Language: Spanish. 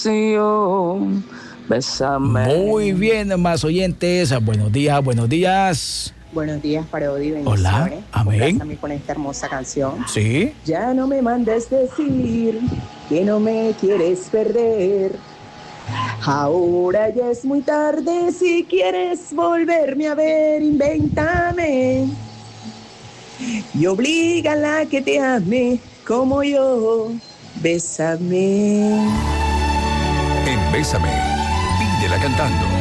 Bésame. Muy bien, más oyentes. Buenos días, buenos días. Buenos días, Parodi, bendiciones. Hola, amén. Complázame con esta hermosa canción. Sí. Ya no me mandes decir que no me quieres perder. Ahora ya es muy tarde, si quieres volverme a ver, invéntame. Y oblígala a que te ame como yo. Bésame. En Bésame, pídela cantando.